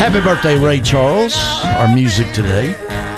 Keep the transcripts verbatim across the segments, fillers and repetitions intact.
Happy birthday, Ray Charles. Our music today.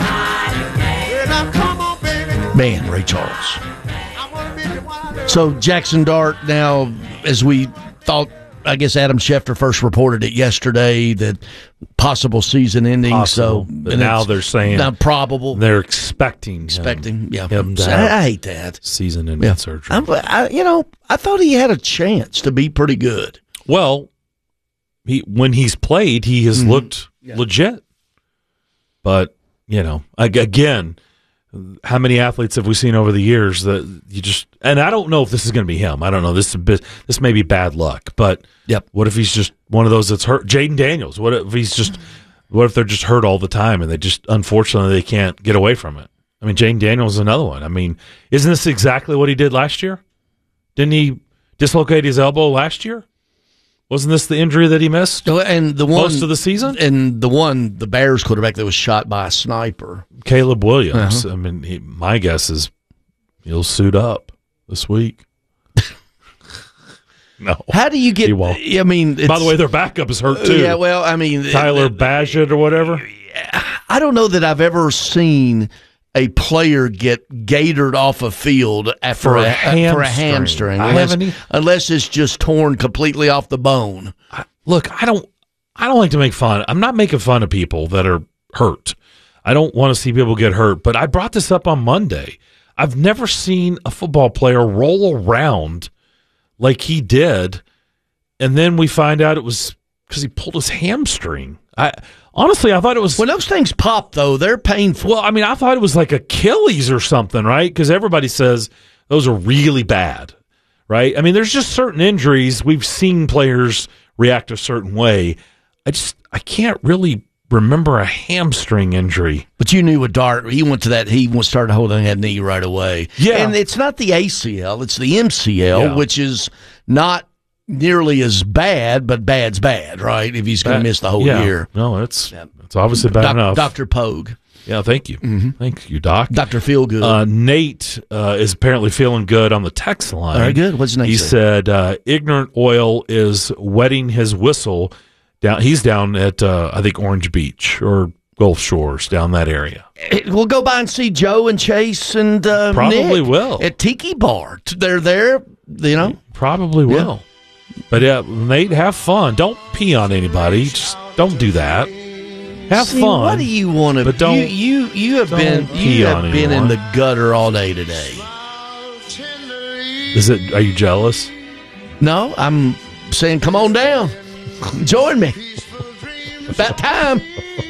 Man, Ray Charles. So Jackson Dart now, as we thought, I guess Adam Schefter first reported it yesterday, that possible season ending. Possible, So but now they're saying now probable. They're expecting, expecting. him, Yeah, him to I, have I hate that season-ending yeah. surgery. I'm, I, you know, I thought he had a chance to be pretty good. Well, he when he's played, he has mm-hmm. looked yeah. legit. But you know, again. How many athletes have we seen over the years that you just – and I don't know if this is going to be him. I don't know. This is bit, this may be bad luck. But yep. what if he's just one of those that's hurt? Jaden Daniels, what if he's just – what if they're just hurt all the time and they just – unfortunately, they can't get away from it? I mean, Jaden Daniels is another one. I mean, isn't this exactly what he did last year? Didn't he dislocate his elbow last year? Wasn't this the injury that he missed and the one, most of the season? And the one, the Bears quarterback that was shot by a sniper. Caleb Williams. Uh-huh. I mean, he, my guess is he'll suit up this week. No. How do you get, I mean. By the way, their backup is hurt too. Yeah, well, I mean. Tyler it, Bagent or whatever. I don't know that I've ever seen a player get gaitored off a field after for a, a, hamstring. for a hamstring, I unless, haven't, unless it's just torn completely off the bone. I, look, I don't, I don't like to make fun. I'm not making fun of people that are hurt. I don't want to see people get hurt. But I brought this up on Monday. I've never seen a football player roll around like he did, and then we find out it was because he pulled his hamstring. I. Honestly, I thought it was... When those things pop, though, they're painful. Well, I mean, I thought it was like Achilles or something, right? Because everybody says those are really bad, right? I mean, there's just certain injuries. We've seen players react a certain way. I just, I can't really remember a hamstring injury. But you knew with Dart, he went to that, he started holding that knee right away. Yeah. And it's not the A C L, it's the M C L, yeah. which is not nearly as bad, but bad's bad, right? If he's going to miss the whole yeah. year. No, it's yeah. it's obviously bad Doc, enough. Doctor Pogue. Yeah, thank you. Mm-hmm. Thank you, Doc. Doctor Feelgood. Uh, Nate uh, is apparently feeling good on the text line. Very good. What's Nate He say? said uh, Ignorant Oil is wetting his whistle. Down. He's down at, uh, I think, Orange Beach or Gulf Shores, down that area. We'll go by and see Joe and Chase and uh, Probably Nick will. at Tiki Bar. They're there, you know. Probably will. Yeah. But yeah, Nate, have fun. Don't pee on anybody. Just don't do that. Have See, fun. What do you want to? But don't. You you, you have been pee you have on been anyone. in the gutter all day today. Is it? Are you jealous? No, I'm saying, come on down, join me. About time.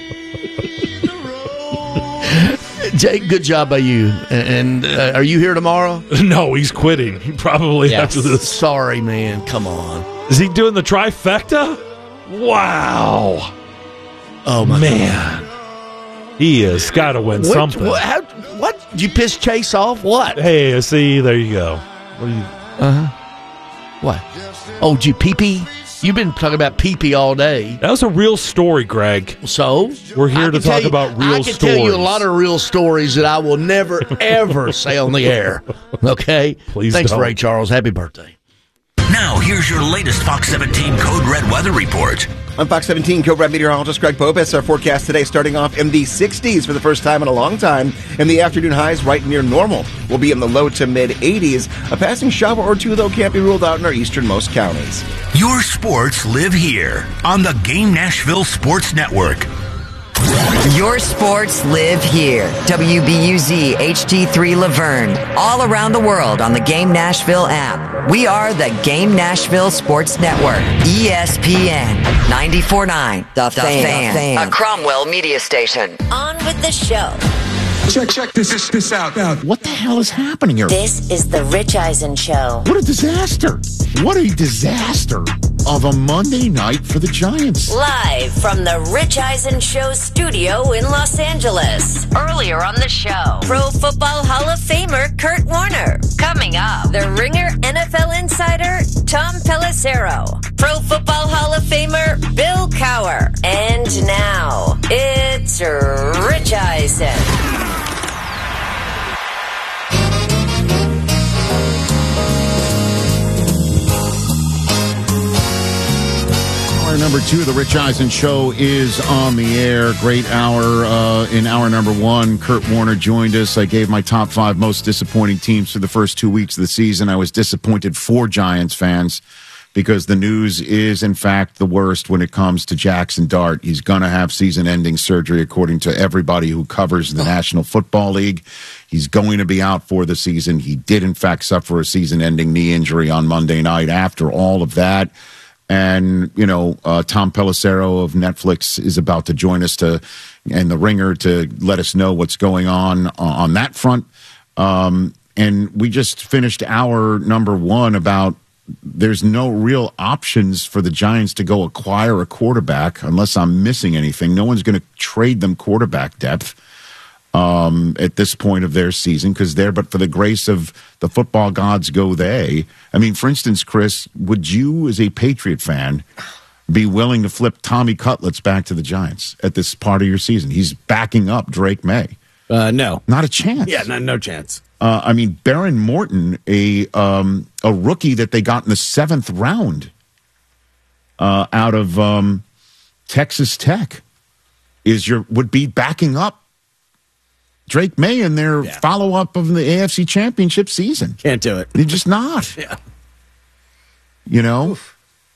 Jake, good job by you. And uh, are you here tomorrow? No, he's quitting. Probably yes. after this. Sorry, man. Come on. Is he doing the trifecta? Wow. Oh, my man. God. He has got to win what, something. What, how, what? Did you piss Chase off? What? Hey, see, there you go. What are you? Uh-huh. What? Oh, did you pee-pee? You've been talking about pee-pee all day. That was a real story, Greg. So? We're here to talk you, about real I can stories. tell you a lot of real stories that I will never, ever say on the air. Okay? Please Thanks, don't. Ray Charles. Happy birthday. Now, here's your latest Fox seventeen Code Red weather report. I'm Fox seventeen Code Red meteorologist Greg Popis. Our forecast today starting off in the sixties for the first time in a long time. And the afternoon highs right near normal. We'll be in the low to mid eighties. A passing shower or two, though, can't be ruled out in our easternmost counties. Your sports live here on the Game Nashville Sports Network. Your sports live here. W B U Z H D three Laverne. All around the world on the Game Nashville app. We are the Game Nashville Sports Network. E S P N ninety-four point nine. The, the fan. fan. A Cromwell media station. On with the show. Check, check this, this, this out. out. What the hell is happening here? This is the Rich Eisen Show. What a disaster. What a disaster of a Monday night for the Giants. Live from the Rich Eisen Show studio in Los Angeles. Earlier on the show, Pro Football Hall of Famer Kurt Warner. Coming up, the Ringer N F L insider Tom Pelissero. Pro Football Hall of Famer Bill Cowher. And now, it's Rich Eisen. Hour number two of the Rich Eisen Show is on the air. Great hour. Uh, in hour number one, Kurt Warner joined us. I gave my top five most disappointing teams for the first two weeks of the season. I was disappointed for Giants fans because the news is, in fact, the worst when it comes to Jackson Dart. He's going to have season-ending surgery, according to everybody who covers the National Football League. He's going to be out for the season. He did, in fact, suffer a season-ending knee injury on Monday night. After all of that, and, you know, uh, Tom Pelissero of Netflix is about to join us to, and The Ringer to let us know what's going on uh, on that front. Um, and we just finished hour number one about there's no real options for the Giants to go acquire a quarterback unless I'm missing anything. No one's going to trade them quarterback depth um, at this point of their season because they're, but for the grace of the football gods go they. I mean, for instance, Chris, would you as a Patriot fan be willing to flip Tommy Cutlets back to the Giants at this part of your season? He's backing up Drake May. Uh, no. Not a chance. Yeah, no, no chance. Uh, I mean, Baron Morton, a um, a rookie that they got in the seventh round uh, out of um, Texas Tech, is your would be backing up Drake May in their yeah. follow up of the A F C Championship season. Can't do it. They're just not. Yeah. You know. Oof.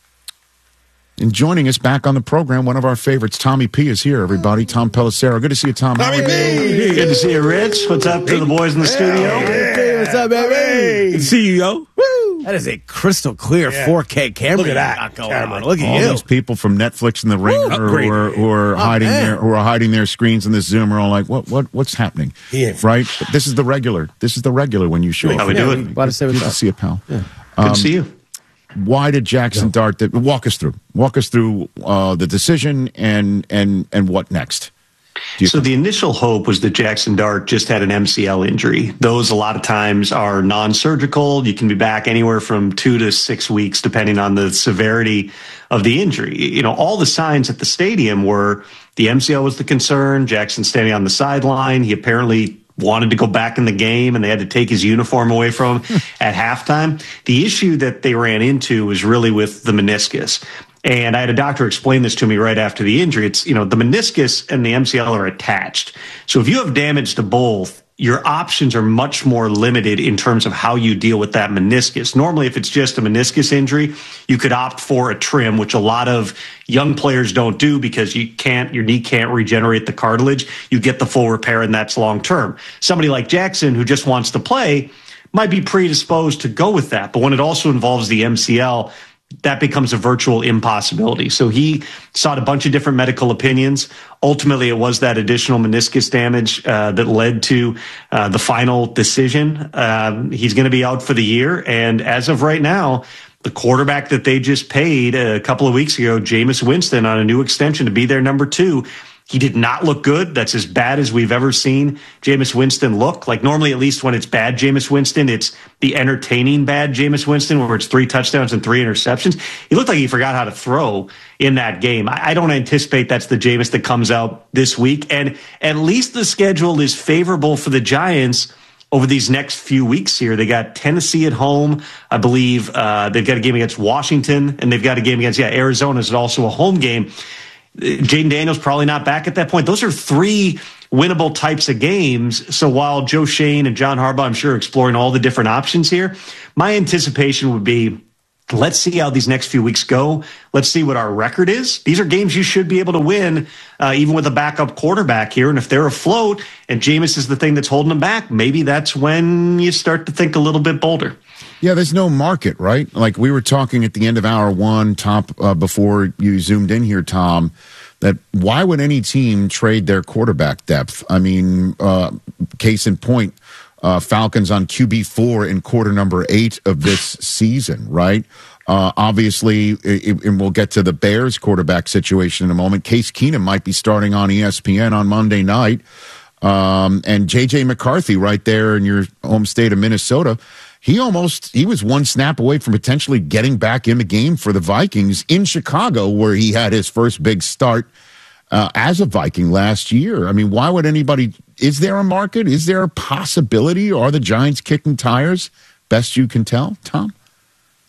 And joining us back on the program, one of our favorites, Tommy P, is here, everybody. Tom Pelissero. Good to see you, Tom. Tommy P! Good to see you, Rich. What's up to the boys in the studio? Hey, what's up, baby? Good to see you, yo. Woo! That is a crystal clear yeah. four K camera. Look at that going camera. On. Look at All you. these people from Netflix and The Ringer who are, who are oh, hiding man. their who are hiding their screens in this Zoom are all like, what what what's happening? Yeah. Right? This is the regular. This is the regular when you show up. How we yeah, doing? Glad to see Good to see you, pal. Yeah. Um, Good to see you. Why did Jackson yeah. Dart? That, walk us through. Walk us through uh, the decision and and and what next. So the initial hope was that Jackson Dart just had an M C L injury. Those a lot of times are non-surgical. You can be back anywhere from two to six weeks, depending on the severity of the injury. You know, all the signs at the stadium were the M C L was the concern. Jackson standing on the sideline. He apparently wanted to go back in the game, and they had to take his uniform away from him at halftime. The issue that they ran into was really with the meniscus. And I had a doctor explain this to me right after the injury. It's, you know, the meniscus and the M C L are attached. So if you have damage to both, your options are much more limited in terms of how you deal with that meniscus. Normally, if it's just a meniscus injury, you could opt for a trim, which a lot of young players don't do because you can't, your knee can't regenerate the cartilage. You get the full repair, and that's long term. Somebody like Jackson, who just wants to play, might be predisposed to go with that. But when it also involves the M C L, that becomes a virtual impossibility. So he sought a bunch of different medical opinions. Ultimately, it was that additional meniscus damage uh, that led to uh, the final decision. Um, he's going to be out for the year. And as of right now, the quarterback that they just paid a couple of weeks ago, Jameis Winston, on a new extension to be their number two, he did not look good. That's as bad as we've ever seen Jameis Winston look. Like normally, at least when it's bad Jameis Winston, it's the entertaining bad Jameis Winston where it's three touchdowns and three interceptions. He looked like he forgot how to throw in that game. I don't anticipate that's the Jameis that comes out this week. And at least the schedule is favorable for the Giants over these next few weeks here. They got Tennessee at home. I believe uh, they've got a game against Washington, and they've got a game against, yeah, Arizona is also a home game. Jaden Daniels probably not back at that point. Those are three winnable types of games. So while Joe Shane and John Harbaugh, I'm sure, are exploring all the different options here, my anticipation would be, let's see how these next few weeks go. Let's see what our record is. These are games you should be able to win, uh, even with a backup quarterback here. And if they're afloat and Jameis is the thing that's holding them back, maybe that's when you start to think a little bit bolder. Yeah, there's no market, right? Like we were talking at the end of hour one, top uh, before you zoomed in here, Tom, that why would any team trade their quarterback depth? I mean, uh, case in point, uh, Falcons on Q B four in quarter number eight of this season, right? Uh, obviously, it, and we'll get to the Bears quarterback situation in a moment. Case Keenum might be starting on E S P N on Monday night. Um, and J J McCarthy right there in your home state of Minnesota. He almost, he was one snap away from potentially getting back in the game for the Vikings in Chicago, where he had his first big start uh, as a Viking last year. I mean, why would anybody, is there a market? Is there a possibility? Are the Giants kicking tires? Best you can tell, Tom?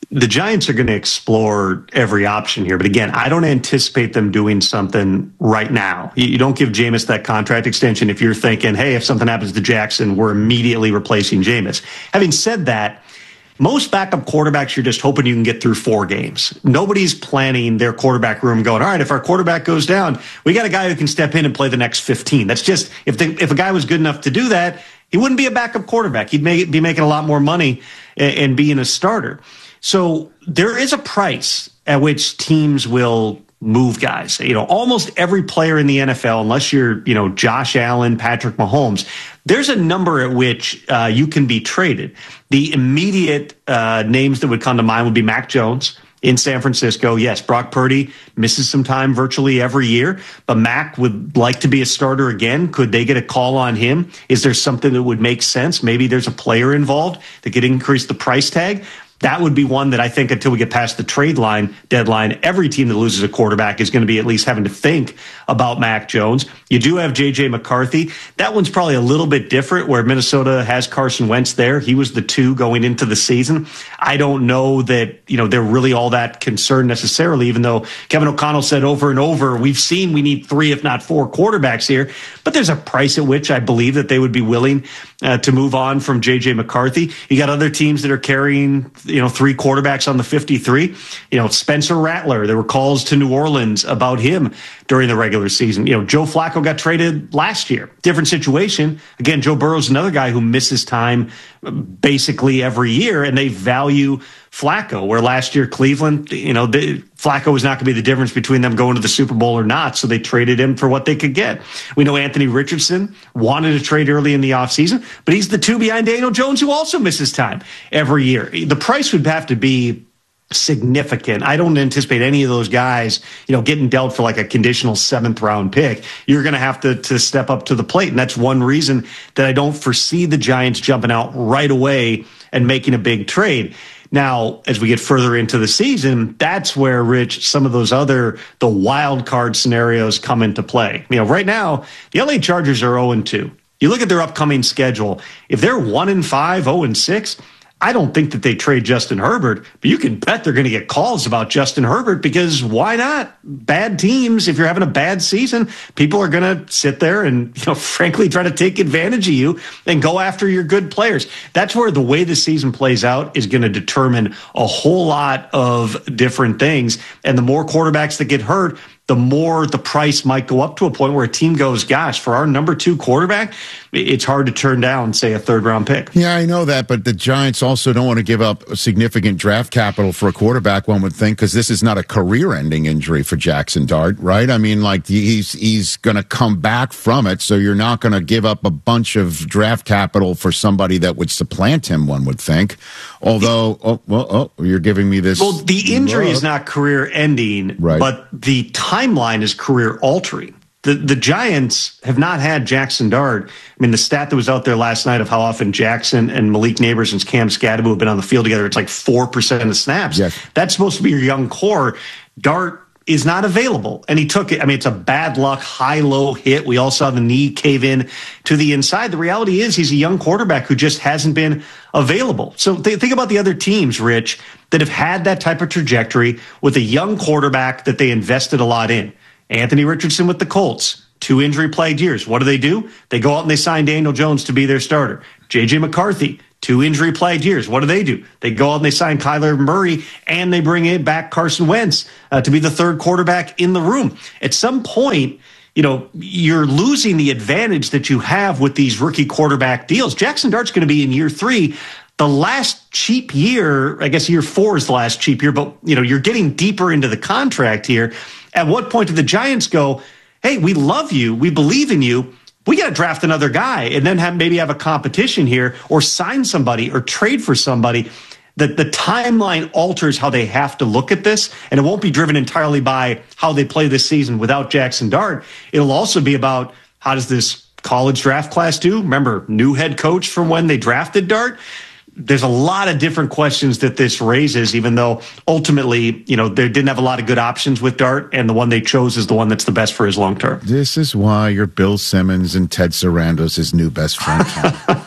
the Giants are going to explore every option here. But again, I don't anticipate them doing something right now. You don't give Jameis that contract extension if you're thinking, hey, if something happens to Jackson, we're immediately replacing Jameis. Having said that, most backup quarterbacks, you're just hoping you can get through four games. Nobody's planning their quarterback room going, all right, if our quarterback goes down, we got a guy who can step in and play the next fifteen. That's just, if the, if a guy was good enough to do that, he wouldn't be a backup quarterback. He'd make, be making a lot more money and, and being a starter. So there is a price at which teams will move guys. You know, almost every player in the N F L, unless you're, you know, Josh Allen, Patrick Mahomes, there's a number at which uh, you can be traded. The immediate uh, names that would come to mind would be Mac Jones in San Francisco. Yes, Brock Purdy misses some time virtually every year, but Mac would like to be a starter again. Could they get a call on him? Is there something that would make sense? Maybe there's a player involved that could increase the price tag. That would be one that I think until we get past the trade line deadline, every team that loses a quarterback is going to be at least having to think about Mac Jones. You do have J J McCarthy. That one's probably a little bit different where Minnesota has Carson Wentz there. He was the two going into the season. I don't know that, you know, they're really all that concerned necessarily, even though Kevin O'Connell said over and over, we've seen we need three, if not four quarterbacks here. But there's a price at which I believe that they would be willing uh, to move on from J J McCarthy. You got other teams that are carrying, you know, three quarterbacks on the fifty-three. You know, Spencer Rattler, there were calls to New Orleans about him during the regular season. You know, Joe Flacco got traded last year. Different situation. Again, Joe Burrow's another guy who misses time basically every year, and they value Flacco, where last year Cleveland, you know, they, Flacco was not going to be the difference between them going to the Super Bowl or not, so they traded him for what they could get. We know Anthony Richardson wanted to trade early in the offseason, but he's the two behind Daniel Jones, who also misses time every year. The price would have to be significant. I don't anticipate any of those guys, you know, getting dealt for like a conditional seventh round pick. You're going to have to to step up to the plate. And that's one reason that I don't foresee the Giants jumping out right away and making a big trade. Now, as we get further into the season, that's where, Rich, some of those other, the wild card scenarios come into play. You know, right now, the L A Chargers are oh and two. You look at their upcoming schedule. If they're one and five, oh and six, I don't think that they trade Justin Herbert, but you can bet they're going to get calls about Justin Herbert because why not? Bad teams, if you're having a bad season, people are going to sit there and, you know, frankly, try to take advantage of you and go after your good players. That's where the way the season plays out is going to determine a whole lot of different things. And the more quarterbacks that get hurt, the more the price might go up to a point where a team goes, gosh, for our number two quarterback, it's hard to turn down, say, a third-round pick. Yeah, I know that, but the Giants also don't want to give up significant draft capital for a quarterback, one would think, because this is not a career-ending injury for Jackson Dart, right? I mean, like, he's he's going to come back from it, so you're not going to give up a bunch of draft capital for somebody that would supplant him, one would think. Although, oh, well, oh, you're giving me this. Well, the injury look. is not career-ending, right, but the timeline is career-altering. The the Giants have not had Jackson Dart. I mean, the stat that was out there last night of how often Jackson and Malik Neighbors and Cam Scadaboo have been on the field together, it's like four percent of the snaps. Yes. That's supposed to be your young core. Dart is not available, and he took it. I mean, it's a bad luck, high-low hit. We all saw the knee cave in to the inside. The reality is he's a young quarterback who just hasn't been available. So th- think about the other teams, Rich, that have had that type of trajectory with a young quarterback that they invested a lot in. Anthony Richardson with the Colts, two injury-plagued years. What do they do? They go out and they sign Daniel Jones to be their starter. J J McCarthy, two injury-plagued years. What do they do? They go out and they sign Kyler Murray, and they bring in back Carson Wentz uh, to be the third quarterback in the room. At some point, you know, you're losing the advantage that you have with these rookie quarterback deals. Jackson Dart's going to be in year three. The last cheap year, I guess year four is the last cheap year, but, you know, you're getting deeper into the contract here. At what point do the Giants go, hey, we love you, we believe in you, we got to draft another guy and then have maybe have a competition here or sign somebody or trade for somebody? That the timeline alters how they have to look at this, and it won't be driven entirely by how they play this season without Jackson Dart. It'll also be about how does this college draft class do? Remember, new head coach from when they drafted Dart. There's a lot of different questions that this raises, even though ultimately, you know, they didn't have a lot of good options with Dart, and the one they chose is the one that's the best for his long term. This is why you're Bill Simmons and Ted Sarandos' new best friend.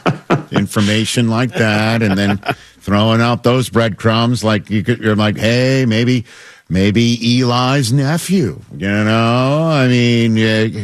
information like that, and then throwing out those breadcrumbs like you could, you're like, hey, maybe, maybe Eli's nephew. You know, I mean, uh,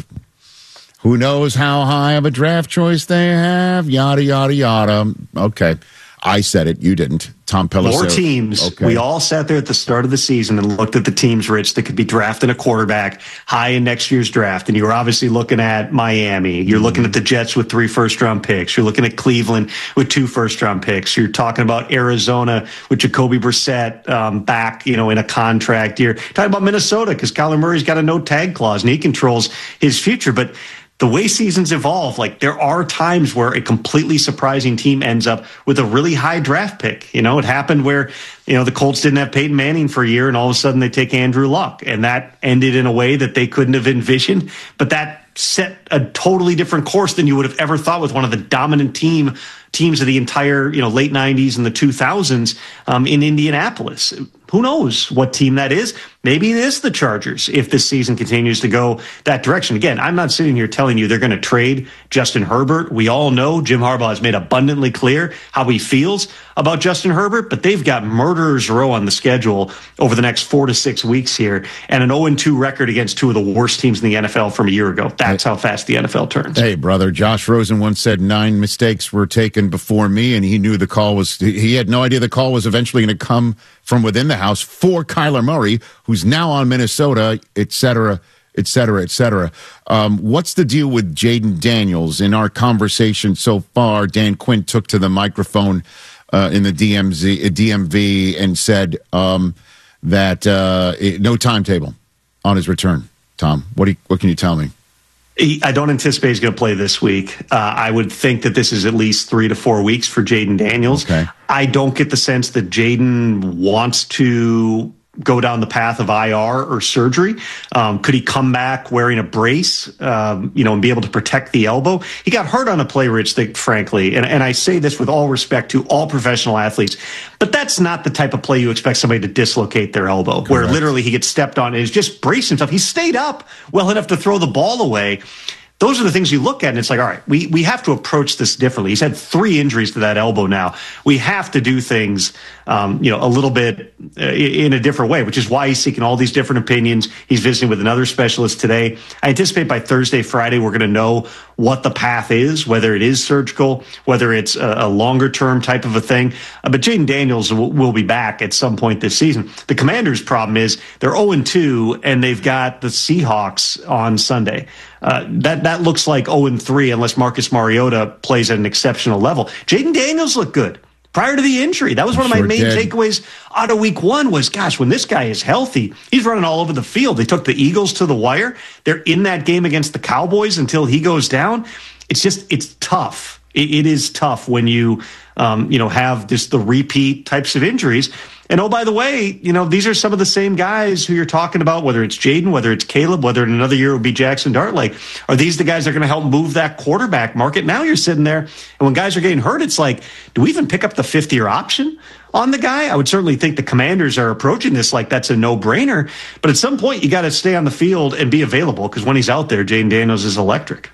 who knows how high of a draft choice they have? Yada yada yada. Okay. I said it. You didn't. Tom Pelissero. Four teams. Okay. We all sat there at the start of the season and looked at the teams, Rich, that could be drafting a quarterback high in next year's draft. And you were obviously looking at Miami. You're mm-hmm. looking at the Jets with three first-round picks. You're looking at Cleveland with two first-round picks. You're talking about Arizona with Jacoby Brissett um, back, you know, in a contract. You're talking about Minnesota because Kyler Murray's got a no-tag clause and he controls his future. But the way seasons evolve, like there are times where a completely surprising team ends up with a really high draft pick. You know, it happened where, you know, the Colts didn't have Peyton Manning for a year and all of a sudden they take Andrew Luck, and that ended in a way that they couldn't have envisioned. But that set a totally different course than you would have ever thought with one of the dominant team teams of the entire, you know, late nineties and the two thousands um, in Indianapolis. Who knows what team that is? Maybe it is the Chargers if this season continues to go that direction. Again, I'm not sitting here telling you they're going to trade Justin Herbert. We all know Jim Harbaugh has made abundantly clear how he feels about Justin Herbert, but they've got murderers row on the schedule over the next four to six weeks here and an oh and two record against two of the worst teams in the N F L from a year ago. That's how fast the N F L turns. Hey, brother, Josh Rosen once said nine mistakes were taken before me, and he knew the call was, he had no idea the call was eventually going to come from within the house for Kyler Murray, who's now on Minnesota, et cetera, et cetera, et cetera. Um, what's the deal with Jaden Daniels? In our conversation so far, Dan Quinn took to the microphone uh, in the D M Z, uh, D M V and said um, that uh, it, no timetable on his return. Tom, what do you, what can you tell me? He, I don't anticipate he's going to play this week. Uh, I would think that this is at least three to four weeks for Jaden Daniels. Okay. I don't get the sense that Jaden wants to go down the path of I R or surgery. Um, could he come back wearing a brace, um, you know, and be able to protect the elbow? He got hurt on a play, Rich, that, frankly, and, and I say this with all respect to all professional athletes, but that's not the type of play you expect somebody to dislocate their elbow, Correct. Where literally he gets stepped on and is just braced himself. He stayed up well enough to throw the ball away. Those are the things you look at, and it's like, all right, we, we have to approach this differently. He's had three injuries to that elbow now. We have to do things, um, you know, a little bit uh, in a different way, which is why he's seeking all these different opinions. He's visiting with another specialist today. I anticipate by Thursday, Friday, we're going to know what the path is, whether it is surgical, whether it's a, a longer-term type of a thing. Uh, but Jaden Daniels will, will be back at some point this season. The Commanders' problem is they're oh and two, and they've got the Seahawks on Sunday. Uh, that that looks like oh and three unless Marcus Mariota plays at an exceptional level. Jaden Daniels looked good prior to the injury. That was one of my sure main did. takeaways out of week one was, gosh, when this guy is healthy, he's running all over the field. They took the Eagles to the wire. They're in that game against the Cowboys until he goes down. It's just, it's tough. It, it is tough when you, um, you know, have just the repeat types of injuries. And oh, by the way, you know, these are some of the same guys who you're talking about, whether it's Jaden, whether it's Caleb, whether in another year it would be Jackson Dart. Like, are these the guys that are going to help move that quarterback market? Now you're sitting there, and when guys are getting hurt, it's like, do we even pick up the fifth year option on the guy? I would certainly think the Commanders are approaching this like that's a no-brainer. But at some point, you got to stay on the field and be available, because when he's out there, Jaden Daniels is electric.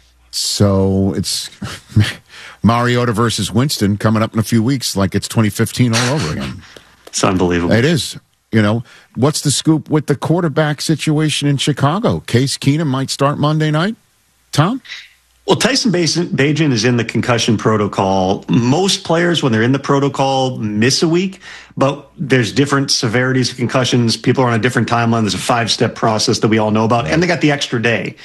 So it's Mariota versus Winston coming up in a few weeks, like it's twenty fifteen all over again. It's unbelievable. It is. You know, what's the scoop with the quarterback situation in Chicago? Case Keenum might start Monday night? Tom? Well, Tyson Bagent is in the concussion protocol. Most players, when they're in the protocol, miss a week, but there's different severities of concussions. People are on a different timeline. There's a five-step process that we all know about, and they got the extra day.